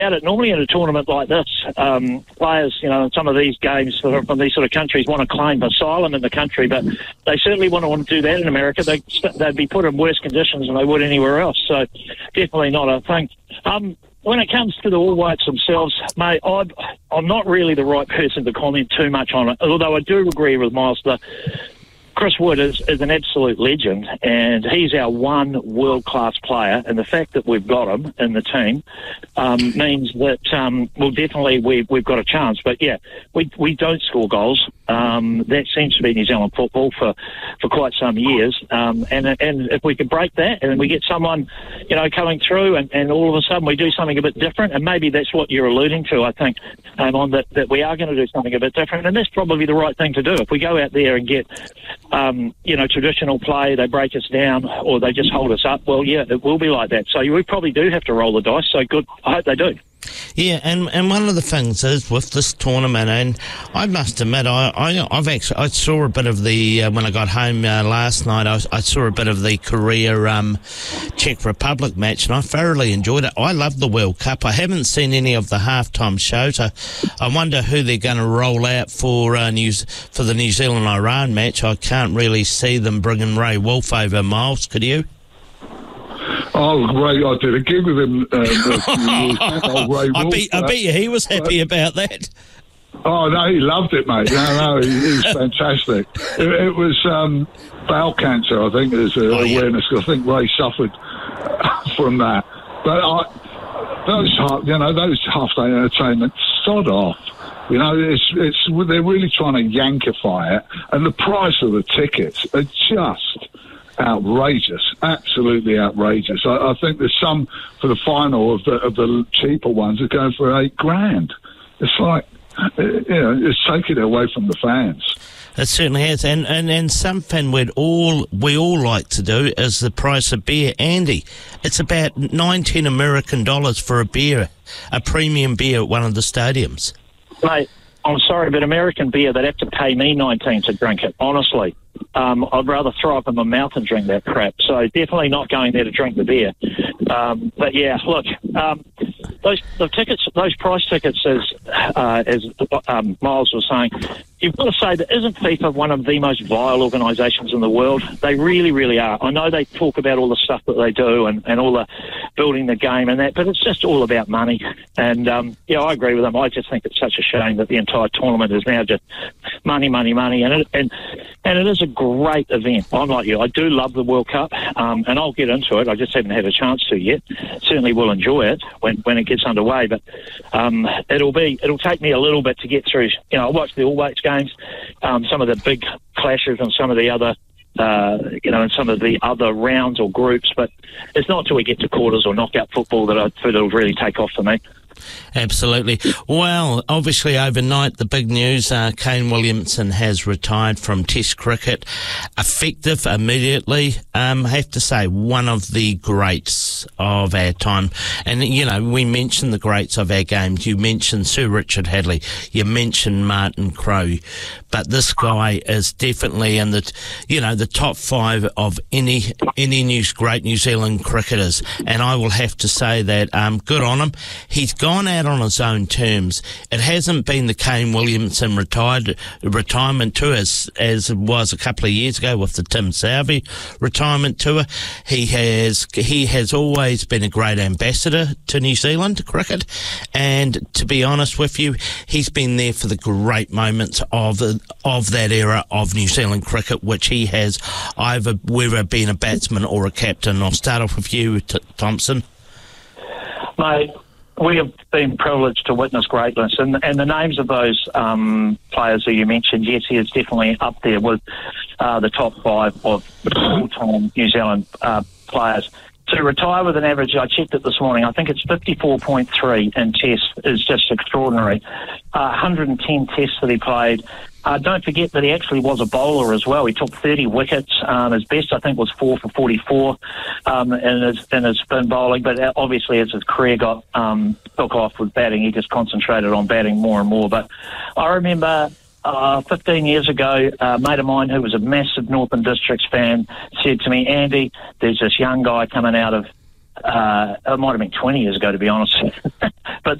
doubt it. Normally in a tournament like this, players, in some of these games from these sort of countries want to claim asylum in the country, but they certainly wouldn't do that in America. They'd be put in worse conditions than they would anywhere else. So definitely not a thing. When it comes to the All Whites themselves, mate, I'm not really the right person to comment too much on it, although I do agree with Miles. Chris Wood is an absolute legend, and he's our one world-class player, and the fact that we've got him in the team means that, definitely we've got a chance. But, yeah, we don't score goals. That seems to be New Zealand football for quite some years. And if we could break that and we get someone, coming through and all of a sudden we do something a bit different, and maybe that's what you're alluding to, I think, that we are going to do something a bit different, and that's probably the right thing to do. If we go out there and get traditional play, they break us down or they just hold us up, well, yeah, it will be like that. So we probably do have to roll the dice. So good. I hope they do. Yeah, and one of the things is with this tournament, and I must admit, I saw a bit of the when I got home last night. I saw a bit of the Korea Czech Republic match, and I thoroughly enjoyed it. I love the World Cup. I haven't seen any of the halftime shows. I wonder who they're going to roll out for the New Zealand Iran match. I can't really see them bringing Ray Wolf over. Miles, could you? Oh, Ray, I did a gig with him a few years back. Ray Wolf, I bet you he was happy about that. Oh, no, he loved it, mate. No, he's fantastic. It was bowel cancer, I think, is awareness. I think Ray suffered from that. But those half-day entertainment, sod off. They're really trying to Yankify it, and the price of the tickets are just outrageous, absolutely outrageous. I think there's some for the final of the cheaper ones are going for $8,000. It's like, it's taking it away from the fans. It certainly has, and something we all like to do is the price of beer. Andy, it's about $19 American for a beer, a premium beer at one of the stadiums. Mate, I'm sorry, but American beer, they'd have to pay me $19 to drink it, honestly. I'd rather throw up in my mouth and drink that crap. So definitely not going there to drink the beer. But yeah, look, those price tickets, as Miles was saying, you've got to say that isn't FIFA one of the most vile organisations in the world? They really, really are. I know they talk about all the stuff that they do and all the building the game and that, but it's just all about money. And I agree with them. I just think it's such a shame that the entire tournament is now just money, money, money, and it is a great event. I'm like you. I do love the World Cup, and I'll get into it. I just haven't had a chance to yet. Certainly will enjoy it when it gets underway, but it'll take me a little bit to get through. I watch the All Whites games, some of the big clashes and some of the other and some of the other rounds or groups, but it's not until we get to quarters or knockout football that I feel it'll really take off for me. Absolutely. Well, obviously overnight the big news, Kane Williamson has retired from Test cricket, effective immediately. I have to say, one of the greats of our time. And, we mentioned the greats of our games. You mentioned Sir Richard Hadlee. You mentioned Martin Crowe. But this guy is definitely in the top five of any great New Zealand cricketers. And I will have to say that good on him. He's gone out on his own terms. It hasn't been the Kane Williamson retirement tour as it was a couple of years ago with the Tim Southee retirement tour. He has always been a great ambassador to New Zealand cricket, and to be honest with you, he's been there for the great moments of that era of New Zealand cricket, which he has whether been a batsman or a captain. I'll start off with you, Thompson. Mate, we have been privileged to witness greatness, and the names of those players that you mentioned, yes, he is definitely up there with the top five of all-time New Zealand players. To retire with an average, I checked it this morning, I think it's 54.3 in tests, is just extraordinary. 110 tests that he played. Don't forget that he actually was a bowler as well. He took 30 wickets. His best, I think, was 4 for 44 in his spin bowling. But obviously, as his career took off with batting, he just concentrated on batting more and more. But I remember 15 years ago, a mate of mine who was a massive Northern Districts fan said to me, Andy, there's this young guy coming out of It might have been 20 years ago, to be honest. But